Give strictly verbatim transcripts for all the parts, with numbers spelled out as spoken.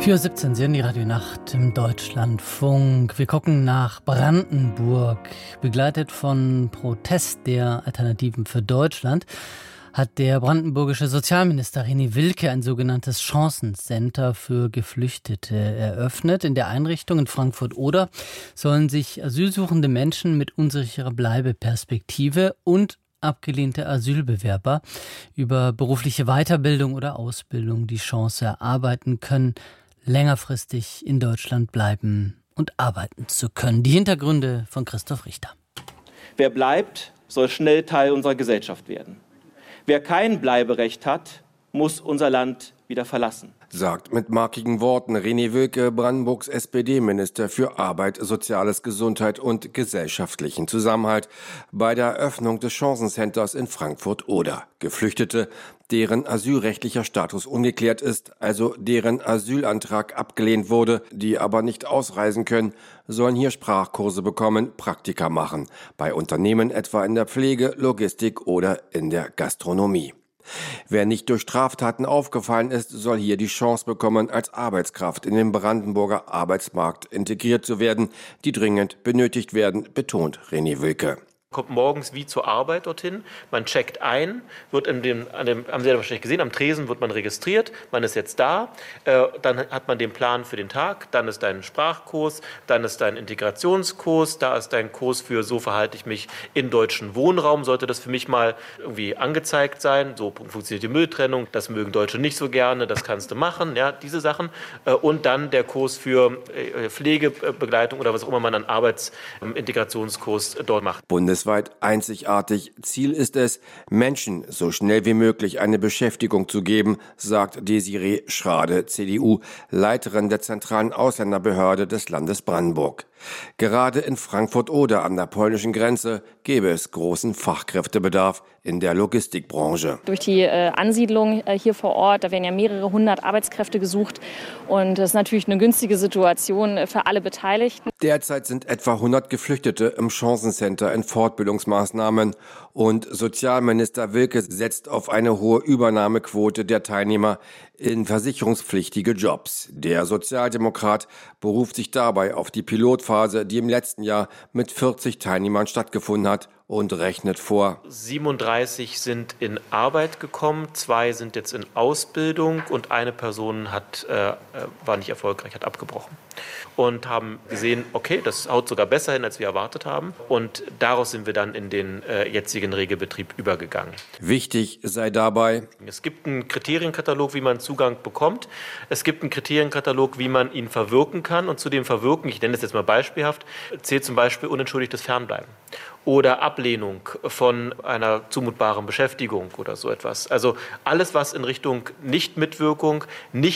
vier Uhr siebzehn, Sie hören die Radionacht im Deutschlandfunk. Wir gucken nach Brandenburg. Begleitet von Protest der Alternativen für Deutschland hat der brandenburgische Sozialminister René Wilcke ein sogenanntes Chancencenter für Geflüchtete eröffnet. In der Einrichtung in Frankfurt-Oder sollen sich asylsuchende Menschen mit unsicherer Bleibeperspektive und abgelehnte Asylbewerber über berufliche Weiterbildung oder Ausbildung die Chance erarbeiten können, längerfristig in Deutschland bleiben und arbeiten zu können. Die Hintergründe von Christoph Richter. Wer bleibt, soll schnell Teil unserer Gesellschaft werden. Wer kein Bleiberecht hat, muss unser Land wieder verlassen. Sagt mit markigen Worten René Wilcke, Brandenburgs S P D-Minister für Arbeit, Soziales, Gesundheit und gesellschaftlichen Zusammenhalt bei der Eröffnung des Chancencenters in Frankfurt-Oder. Geflüchtete, deren asylrechtlicher Status ungeklärt ist, also deren Asylantrag abgelehnt wurde, die aber nicht ausreisen können, sollen hier Sprachkurse bekommen, Praktika machen, bei Unternehmen etwa in der Pflege, Logistik oder in der Gastronomie. Wer nicht durch Straftaten aufgefallen ist, soll hier die Chance bekommen, als Arbeitskraft in den Brandenburger Arbeitsmarkt integriert zu werden, die dringend benötigt werden, betont René Wilcke. Kommt morgens wie zur Arbeit dorthin, man checkt ein, wird in dem, an dem, haben Sie ja wahrscheinlich gesehen, am Tresen wird man registriert, man ist jetzt da, äh, dann hat man den Plan für den Tag, dann ist dein Sprachkurs, dann ist dein Integrationskurs, da ist dein Kurs für so verhalte ich mich in deutschen Wohnraum, sollte das für mich mal irgendwie angezeigt sein, so funktioniert die Mülltrennung, das mögen Deutsche nicht so gerne, das kannst du machen, ja, diese Sachen äh, und dann der Kurs für äh, Pflegebegleitung oder was auch immer man an Arbeitsintegrationskurs äh, dort macht. Bundesweit einzigartig. Ziel ist es, Menschen so schnell wie möglich eine Beschäftigung zu geben, sagt Desiree Schrade, C D U, Leiterin der zentralen Ausländerbehörde des Landes Brandenburg. Gerade in Frankfurt-Oder an der polnischen Grenze gäbe es großen Fachkräftebedarf in der Logistikbranche. Durch die äh, Ansiedlung äh, hier vor Ort, da werden ja mehrere hundert Arbeitskräfte gesucht und das ist natürlich eine günstige Situation äh, für alle Beteiligten. Derzeit sind etwa hundert Geflüchtete im Chancencenter in Fortbildungsmaßnahmen und Sozialminister Wilcke setzt auf eine hohe Übernahmequote der Teilnehmer in versicherungspflichtige Jobs. Der Sozialdemokrat beruft sich dabei auf die Pilotphase, die im letzten Jahr mit vierzig Teilnehmern stattgefunden hat, und rechnet vor. siebenunddreißig sind in Arbeit gekommen, zwei sind jetzt in Ausbildung und eine Person hat, äh, war nicht erfolgreich, hat abgebrochen. Und haben gesehen, okay, das haut sogar besser hin, als wir erwartet haben. Und daraus sind wir dann in den äh, jetzigen Regelbetrieb übergegangen. Wichtig sei dabei: Es gibt einen Kriterienkatalog, wie man Zugang bekommt. Es gibt einen Kriterienkatalog, wie man ihn verwirken kann. Und zu dem Verwirken, ich nenne das jetzt mal beispielhaft, zählt zum Beispiel unentschuldigtes Fernbleiben oder Ablehnung von einer zumutbaren Beschäftigung oder so etwas. Also alles, was in Richtung Nichtmitwirkung,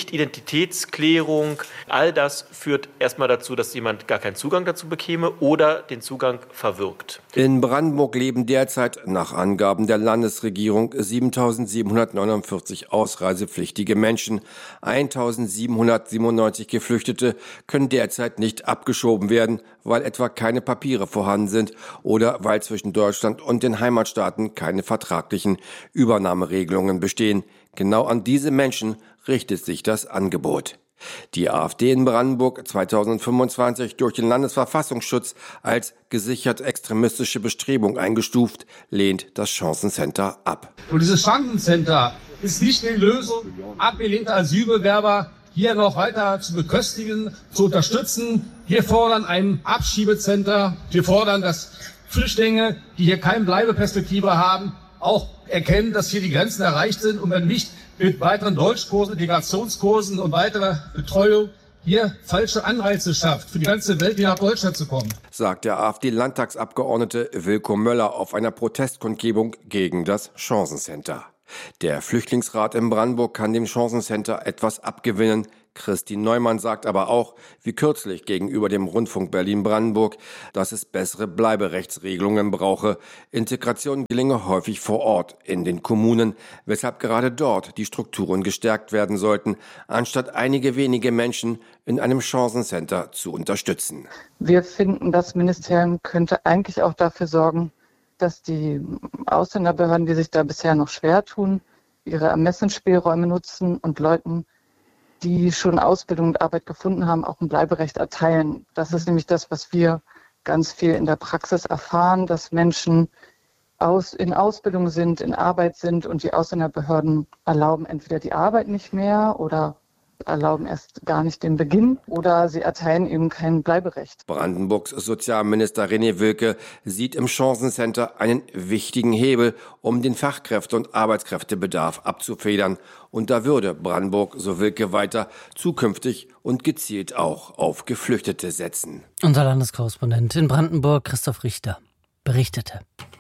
Nicht-Identitätsklärung, all das führt erstmal dazu, dass jemand gar keinen Zugang dazu bekäme oder den Zugang verwirkt. In Brandenburg leben derzeit nach Angaben der Landesregierung siebentausendsiebenhundertneunundvierzig ausreisepflichtige Menschen. eintausendsiebenhundertsiebenundneunzig Geflüchtete können derzeit nicht abgeschoben werden, weil etwa keine Papiere vorhanden sind oder weil zwischen Deutschland und den Heimatstaaten keine vertraglichen Übernahmeregelungen bestehen. Genau an diese Menschen richtet sich das Angebot. Die AfD in Brandenburg zweitausendfünfundzwanzig durch den Landesverfassungsschutz als gesichert extremistische Bestrebung eingestuft, lehnt das Chancencenter ab. Und dieses Chancencenter ist nicht die Lösung, abgelehnte Asylbewerber hier noch weiter zu beköstigen, zu unterstützen. Wir fordern ein Abschiebecenter. Wir fordern, dass Flüchtlinge, die hier keine Bleibeperspektive haben, auch erkennen, dass hier die Grenzen erreicht sind und wenn nicht mit weiteren Deutschkursen, Integrationskursen und weiterer Betreuung hier falsche Anreize schafft, für die ganze Welt wieder nach Deutschland zu kommen. Sagt der AfD-Landtagsabgeordnete Wilko Möller auf einer Protestkundgebung gegen das Chancencenter. Der Flüchtlingsrat in Brandenburg kann dem Chancencenter etwas abgewinnen. Christine Neumann sagt aber auch, wie kürzlich gegenüber dem Rundfunk Berlin-Brandenburg, dass es bessere Bleiberechtsregelungen brauche. Integration gelinge häufig vor Ort in den Kommunen, weshalb gerade dort die Strukturen gestärkt werden sollten, anstatt einige wenige Menschen in einem Chancencenter zu unterstützen. Wir finden, das Ministerium könnte eigentlich auch dafür sorgen, dass die Ausländerbehörden, die sich da bisher noch schwer tun, ihre Ermessensspielräume nutzen und Leuten die schon Ausbildung und Arbeit gefunden haben, auch ein Bleiberecht erteilen. Das ist nämlich das, was wir ganz viel in der Praxis erfahren, dass Menschen aus, in Ausbildung sind, in Arbeit sind und die Ausländerbehörden erlauben entweder die Arbeit nicht mehr oder erlauben erst gar nicht den Beginn oder sie erteilen eben kein Bleiberecht. Brandenburgs Sozialminister René Wilke sieht im Chancencenter einen wichtigen Hebel, um den Fachkräfte- und Arbeitskräftebedarf abzufedern. Und da würde Brandenburg, so Wilke weiter, zukünftig und gezielt auch auf Geflüchtete setzen. Unser Landeskorrespondent in Brandenburg, Christoph Richter, berichtete.